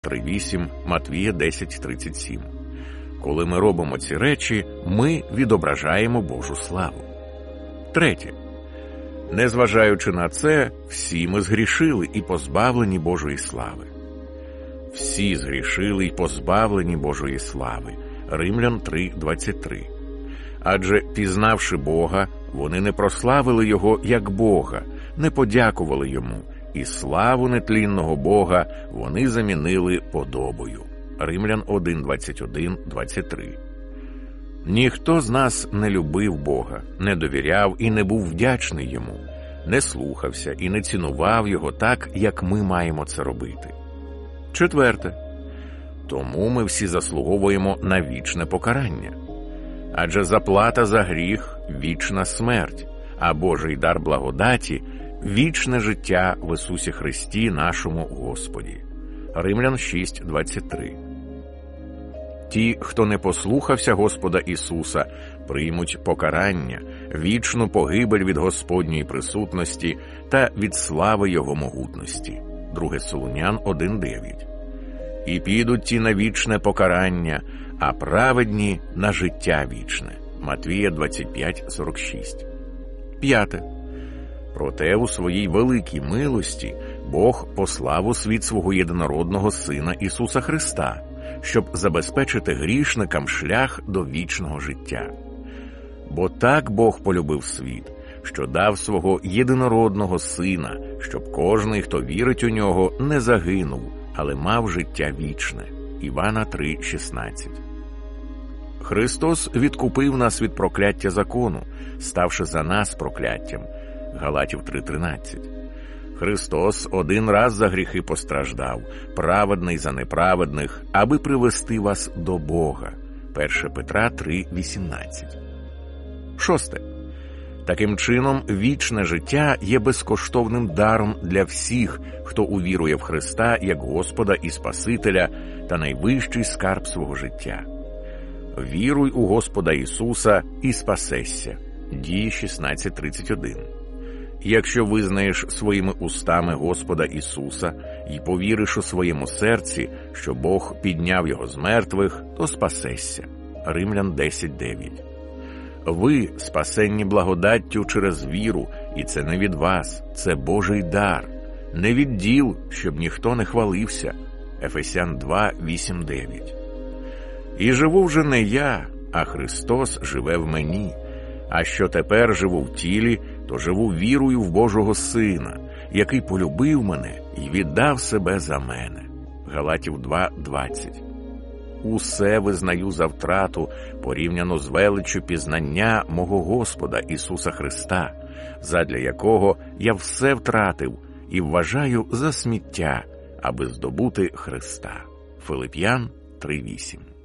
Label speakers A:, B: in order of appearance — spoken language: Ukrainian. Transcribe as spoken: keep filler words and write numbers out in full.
A: три вісім, Матвія десять тридцять сім. Коли ми робимо ці речі, ми відображаємо Божу славу. Третє. Незважаючи на це, всі ми згрішили і позбавлені Божої слави. Всі згрішили і позбавлені Божої слави. Римлян три двадцять три. Адже, пізнавши Бога, вони не прославили Його як Бога, не подякували Йому, і славу нетлінного Бога вони замінили подобою. Римлян один двадцять один двадцять три. Ніхто з нас не любив Бога, не довіряв і не був вдячний Йому, не слухався і не цінував Його так, як ми маємо це робити. Четверте. Тому ми всі заслуговуємо на вічне покарання. Адже заплата за гріх – вічна смерть, а Божий дар благодаті – вічне життя в Ісусі Христі нашому Господі. Римлян шість двадцять три. Ті, хто не послухався Господа Ісуса, приймуть покарання, вічну погибель від Господньої присутності та від слави Його могутності. Друге Солунян один дев'ять. І підуть ті на вічне покарання, а праведні – на життя вічне. Матвія двадцять п'ять сорок шість. П'яте. Проте у своїй великій милості Бог послав у світ свого єдинородного Сина Ісуса Христа, щоб забезпечити грішникам шлях до вічного життя. Бо так Бог полюбив світ, що дав свого єдинородного Сина, щоб кожний, хто вірить у Нього, не загинув, але мав життя вічне. Івана три шістнадцять. Христос відкупив нас від прокляття закону, ставши за нас прокляттям. Галатів три тринадцять. Христос один раз за гріхи постраждав, праведний за неправедних, аби привести вас до Бога. Перше Петра три вісімнадцять. Шосте. Таким чином, вічне життя є безкоштовним даром для всіх, хто увірує в Христа як Господа і Спасителя та найвищий скарб свого життя. Віруй у Господа Ісуса і спасешся. Дії шістнадцять тридцять один. Якщо визнаєш своїми устами Господа Ісуса і повіриш у своєму серці, що Бог підняв Його з мертвих, то спасешся. Римлян десять дев'ять. Ви спасенні благодаттю через віру, і це не від вас, це Божий дар, не від діл, щоб ніхто не хвалився. Ефесян два вісім дев'ять. І живу вже не я, а Христос живе в мені. А що тепер живу в тілі, то живу вірою в Божого Сина, який полюбив мене і віддав себе за мене. Галатів два двадцять. Усе визнаю за втрату, порівняно з величчю пізнання мого Господа Ісуса Христа, задля якого я все втратив і вважаю за сміття, аби здобути Христа. Филип'ян три вісім.